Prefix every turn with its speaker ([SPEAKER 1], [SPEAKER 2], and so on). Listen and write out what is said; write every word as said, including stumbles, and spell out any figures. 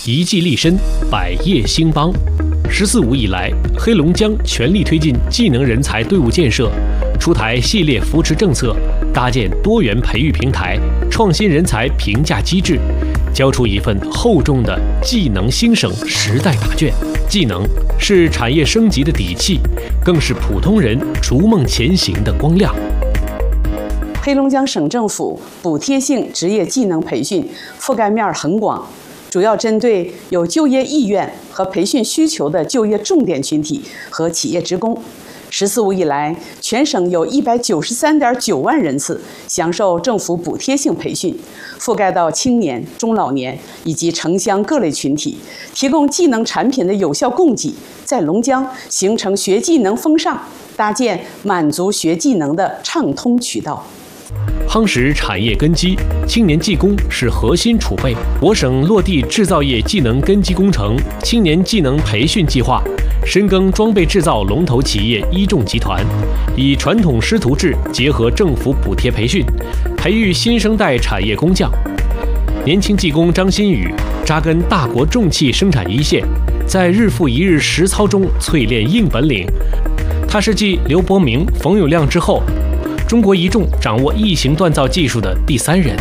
[SPEAKER 1] 一技立身，百业兴邦。十四五以来，黑龙江全力推进技能人才队伍建设，出台系列扶持政策，搭建多元培育平台，创新人才评价机制，交出一份厚重的技能兴省时代答卷。技能是产业升级的底气，更是普通人逐梦前行的光亮。
[SPEAKER 2] 黑龙江省政府补贴性职业技能培训覆盖面很广，主要针对有就业意愿和培训需求的就业重点群体和企业职工。十四五以来，全省有一百九十三点九万人次享受政府补贴性培训，覆盖到青年、中老年以及城乡各类群体，提供技能产品的有效供给，在龙江形成学技能风尚，搭建满足学技能的畅通渠道。
[SPEAKER 1] 夯实产业根基，青年技工是核心储备。我省落地制造业技能根基工程青年技能培训计划，深耕装备制造龙头企业一众集团，以传统师徒制结合政府补贴培训，培育新生代产业工匠。年轻技工张新宇扎根大国重器生产一线，在日复一日实操中淬炼硬本领。他是继刘伯明、冯友亮之后，中国一众掌握异形锻造技术的第三人。